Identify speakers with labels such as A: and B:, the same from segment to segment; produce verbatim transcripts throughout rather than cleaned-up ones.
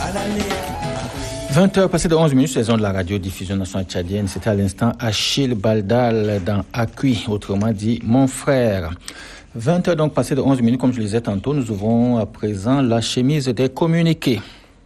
A: vingt heures passées de onze minutes, saison de la radio-diffusion nationale tchadienne. C'était à l'instant Achille Baldal dans Acui, autrement dit mon frère. vingt heures donc passées de onze minutes, comme je le disais tantôt, nous ouvrons à présent la chemise des communiqués.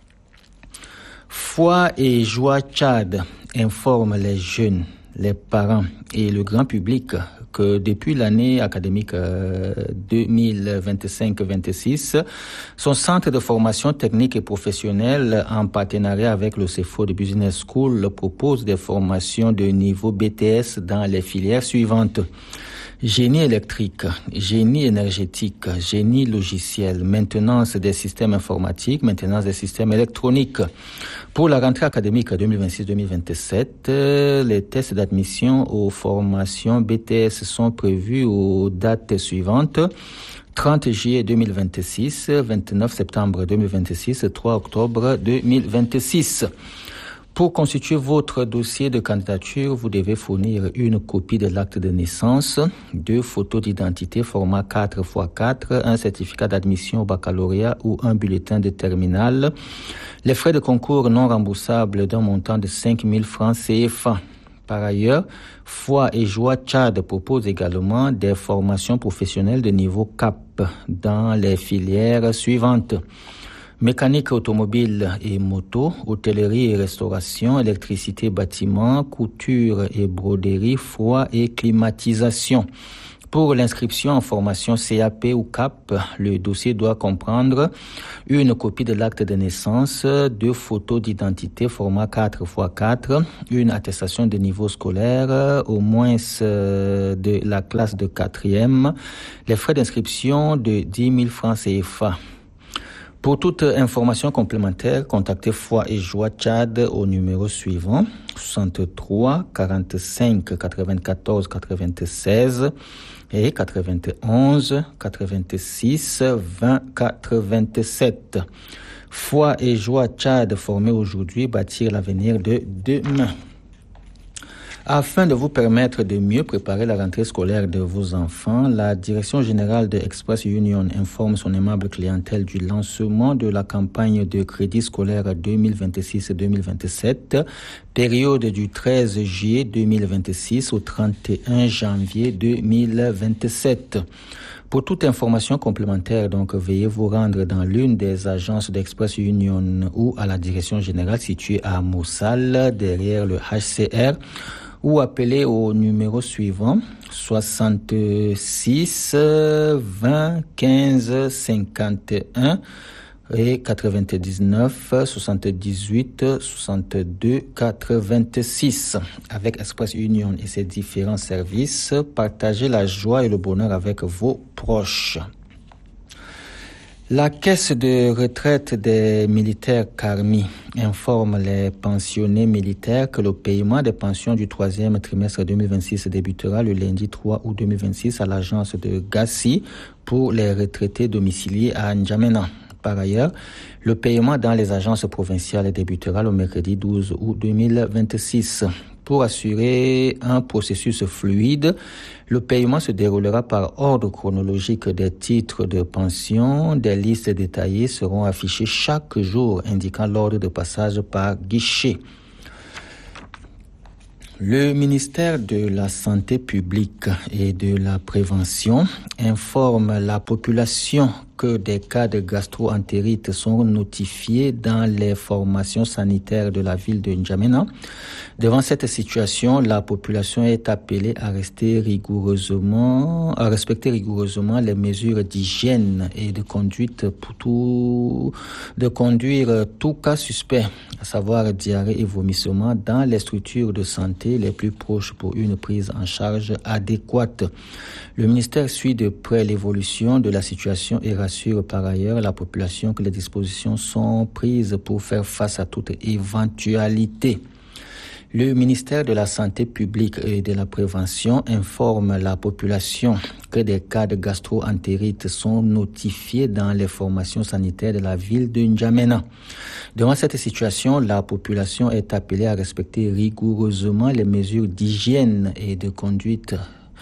A: Foi et joie Tchad informe les jeunes, les parents et le grand public que depuis l'année académique deux mille vingt-cinq vingt-six, son centre de formation technique et professionnelle, en partenariat avec le C F O de Business School, propose des formations de niveau B T S dans les filières suivantes: génie électrique, génie énergétique, génie logiciel, maintenance des systèmes informatiques, maintenance des systèmes électroniques. Pour la rentrée académique deux mille vingt-six deux mille vingt-sept, les tests d'admission aux formations B T S sont prévus aux dates suivantes: trente juillet deux mille vingt-six, vingt-neuf septembre deux mille vingt-six, trois octobre deux mille vingt-six. Pour constituer votre dossier de candidature, vous devez fournir une copie de l'acte de naissance, deux photos d'identité format quatre par quatre, un certificat d'admission au baccalauréat ou un bulletin de terminale, les frais de concours non remboursables d'un montant de cinq mille francs C F A. Par ailleurs, Foi et Joie Tchad propose également des formations professionnelles de niveau C A P dans les filières suivantes: mécanique automobile et moto, hôtellerie et restauration, électricité bâtiment, couture et broderie, froid et climatisation. Pour l'inscription en formation C A P ou C A P, le dossier doit comprendre une copie de l'acte de naissance, deux photos d'identité format quatre par quatre, une attestation de niveau scolaire, au moins de la classe de quatrième, les frais d'inscription de dix mille francs C F A. Pour toute information complémentaire, contactez Foi et Joie Tchad au numéro suivant: soixante-trois quarante-cinq quatre-vingt-quatorze quatre-vingt-seize et quatre-vingt-onze quatre-vingt-six vingt quatre-vingt-sept. Foi et Joie Tchad, formés aujourd'hui, bâtir l'avenir de demain. Afin de vous permettre de mieux préparer la rentrée scolaire de vos enfants, la Direction générale de Express Union informe son aimable clientèle du lancement de la campagne de crédit scolaire deux mille vingt-six deux mille vingt-sept, période du treize juillet deux mille vingt-six au trente et un janvier deux mille vingt-sept. Pour toute information complémentaire, donc, veuillez vous rendre dans l'une des agences d'Express Union ou à la Direction générale située à Moussal, derrière le H C R, ou appelez au numéro suivant: soixante-six vingt quinze cinquante et un et quatre-vingt-dix-neuf soixante-dix-huit soixante-deux quatre-vingt-six. Avec Express Union et ses différents services, partagez la joie et le bonheur avec vos proches. La caisse de retraite des militaires Carmi informe les pensionnés militaires que le paiement des pensions du troisième trimestre deux mille vingt-six débutera le lundi trois août deux mille vingt-six à l'agence de Gassi pour les retraités domiciliés à N'Djamena. Par ailleurs, le paiement dans les agences provinciales débutera le mercredi douze août deux mille vingt-six. Pour assurer un processus fluide, le paiement se déroulera par ordre chronologique des titres de pension. Des listes détaillées seront affichées chaque jour, indiquant l'ordre de passage par guichet. Le ministère de la Santé publique et de la Prévention informe la population que des cas de gastro-entérite sont notifiés dans les formations sanitaires de la ville de N'Djamena. Devant cette situation, la population est appelée à rester rigoureusement, à respecter rigoureusement les mesures d'hygiène et de conduite pour tout, de conduire tout cas suspect, à savoir diarrhée et vomissement, dans les structures de santé les plus proches pour une prise en charge adéquate. Le ministère suit de près l'évolution de la situation et rassure par ailleurs la population que les dispositions sont prises pour faire face à toute éventualité. Le ministère de la Santé publique et de la Prévention informe la population que des cas de gastro-entérite sont notifiés dans les formations sanitaires de la ville de N'Djamena. Devant cette situation, la population est appelée à respecter rigoureusement les mesures d'hygiène et de conduite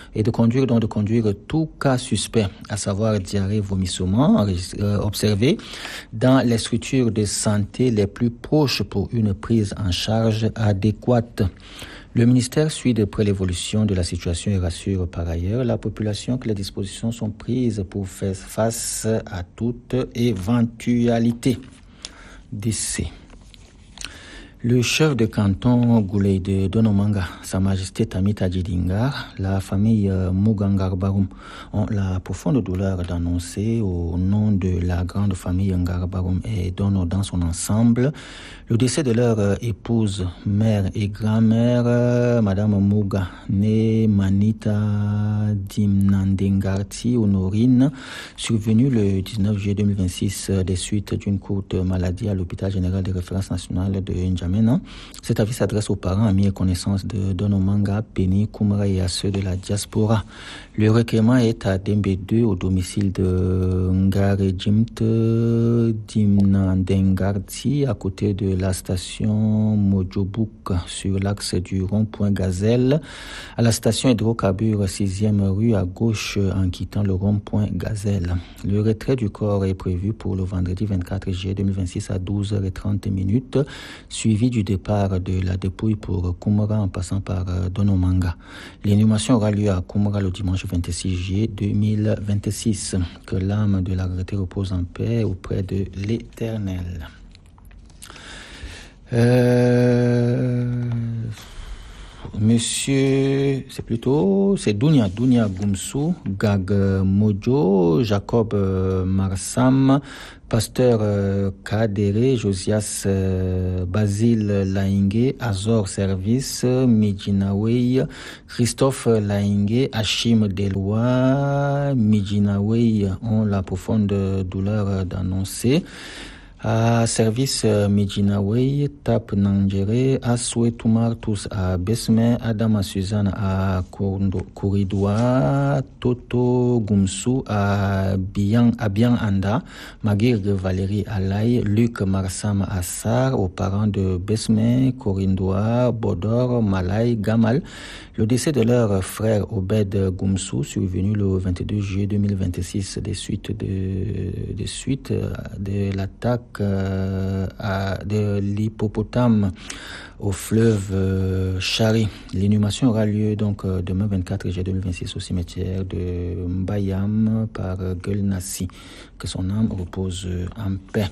A: et de conduire donc de conduire tout cas suspect, à savoir diarrhée, vomissement, euh, observé dans les structures de santé les plus proches pour une prise en charge adéquate. Le ministère suit de près l'évolution de la situation et rassure par ailleurs la population que les dispositions sont prises pour faire face à toute éventualité. Décès. Le chef de canton Gouley de Donomanga, Sa Majesté Tamita Djidingar, la famille euh, Mugangarbarum ont la profonde douleur d'annoncer au nom de la grande famille Ngarbarum et Dono dans son ensemble le décès de leur euh, épouse, mère et grand-mère, euh, Madame Muga, née Manita Dimnandengarti Honorine, survenue le dix-neuf juillet deux mille vingt-six euh, des suites d'une courte maladie à l'hôpital général de référence nationale de N'Djamena. Cet avis s'adresse aux parents, amis et connaissances de Donomanga, Peni, Kumra et à ceux de la diaspora. Le recueillement est à Dembe deux au domicile de Ngare Jimt Dimnandengarti à côté de la station Mojobuk sur l'axe du rond-point Gazelle, à la station hydrocarbure sixième rue à gauche en quittant le rond-point Gazelle. Le retrait du corps est prévu pour le vendredi vingt-quatre juillet deux mille vingt-six à douze heures trente minutes, suivi du départ de la dépouille pour Kumra en passant par Donomanga. L'inhumation aura lieu à Kumra le dimanche vingt-six juillet deux mille vingt-six. Que l'âme de la regrettée repose en paix auprès de l'Éternel. Euh, monsieur, c'est plutôt, c'est Dounia, Dounia Goumsou, Gag Mojo, Jacob euh, Marsam, Pasteur euh, Kadere, Josias euh, Basile Laingue, Azor Service, Midjinawey, Christophe Laingue, Hachim Delois, Midjinawey ont la profonde douleur d'annoncer. À service euh, Midjinawey, Tap Nangere, Aswe Toumar tous à Besme, Adama Suzanne à Kouridoua, Toto Goumsou à Bian, à Bian Anda, Magirg Valérie Alaï, Luc Marsam Assar, aux parents de Besme, Korindoua, Bodor, Malay, Gamal. Le décès de leur frère Obed Goumsou, survenu le vingt-deux juillet deux mille vingt-six des suites de, des suites de l'attaque euh, à, de l'hippopotame au fleuve euh, Chari. L'inhumation aura lieu donc euh, demain vingt-quatre juillet deux mille vingt-six au cimetière de Mbayam par Guelnassi. Que son âme repose en paix.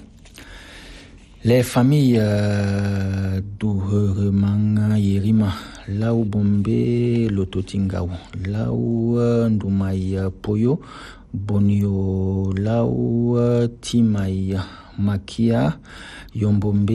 A: Les familles euh, d'Ouheremanga Yerima, Lau Bombe, Lototingao, Lau Ndumaya Poyo, Bonio, Lau Timaya, Makia, Yombombe,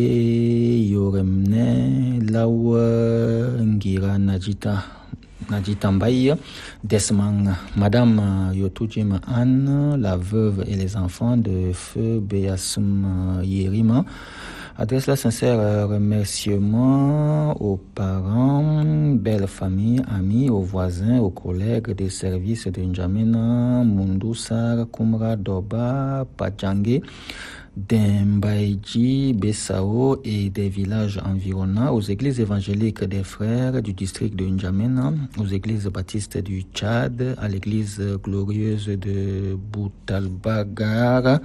A: Yoremne, Lau Ngira Najita, Najita Mbaye, Desmang, Madame Yotujima Anne, la veuve et les enfants de Feu Beasum Yerima, adresse la sincère remerciement aux parents, belles familles, amis, aux voisins, aux collègues des services de N'Djamena, Mundusar, Kumra, Doba, Pajangé, d'Embaïdji, Bessao et des villages environnants, aux églises évangéliques des frères du district de N'Djamena, aux églises baptistes du Tchad, à l'église glorieuse de Boutalbagar,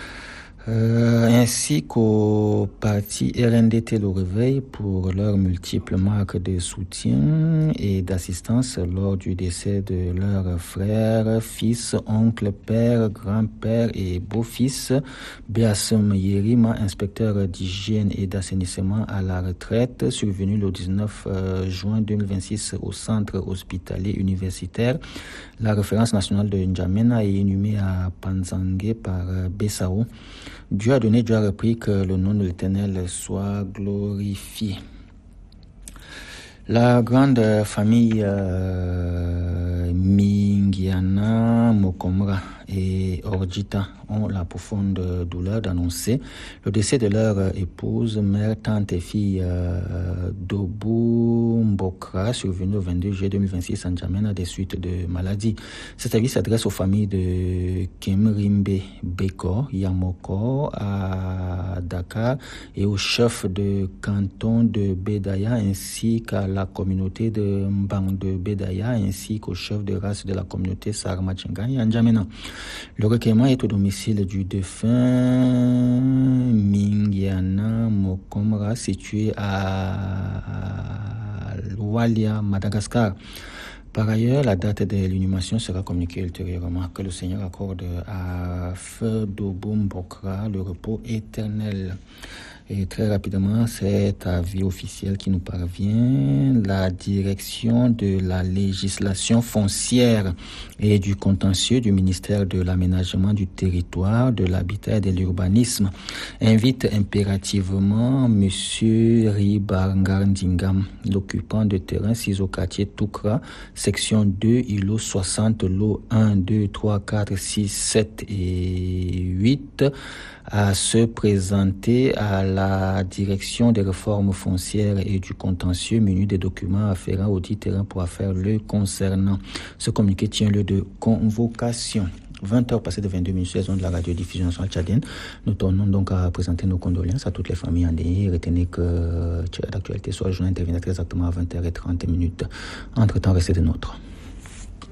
A: Euh, ainsi qu'au parti R N D T Le Réveil pour leurs multiples marques de soutien et d'assistance lors du décès de leurs frères, fils, oncles, pères, grands-pères et beaux-fils. Beassem Yerima, inspecteur d'hygiène et d'assainissement à la retraite, survenu le dix-neuf juin deux mille vingt-six au centre hospitalier universitaire. La référence nationale de N'Djamena est inhumée à Panzangé par Bessao. Dieu a donné, Dieu a repris, que le nom de l'Éternel soit glorifié. La grande famille euh, Mingiana Mokomra, et Orjita ont la profonde douleur d'annoncer le décès de leur épouse, mère, tante et fille euh, Dobou Mbokra, survenue le vingt-deux juillet deux mille vingt-six à N'Djamena des suites de maladie. Cet avis s'adresse aux familles de Kemrimbe Beko, Yamoko à Dakar et au chef de canton de Bedaya ainsi qu'à la communauté de Mbang de Bedaya ainsi qu'au chef de race de la communauté Sarmachinga à N'Djamena. Le recueillement est au domicile du défunt Mingiana Mokomra situé à Walia, Madagascar. Par ailleurs, la date de l'inhumation sera communiquée ultérieurement. Que le Seigneur accorde à Feu Dobou Mbokra le repos éternel. Et très rapidement, cet avis officiel qui nous parvient, la direction de la législation foncière et du contentieux du ministère de l'aménagement du territoire, de l'habitat et de l'urbanisme invite impérativement M. Ribarngardingam, l'occupant de terrain six au quartier Toukra, section deux, îlot soixante, lot un, deux, trois, quatre, six, sept et huit, à se présenter à la direction des réformes foncières et du contentieux menu des documents afférents au dit terrain pour affaires le concernant. Ce communiqué tient lieu de convocation. vingt heures passées de vingt-deux minutes sur les ondes de la radiodiffusion nationale tchadienne. Nous tournons donc à présenter nos condoléances à toutes les familles endeuillées. Retenez que l'actualité soit le journal interviendra exactement à vingt heures trente minutes. Entre-temps, restez des nôtres.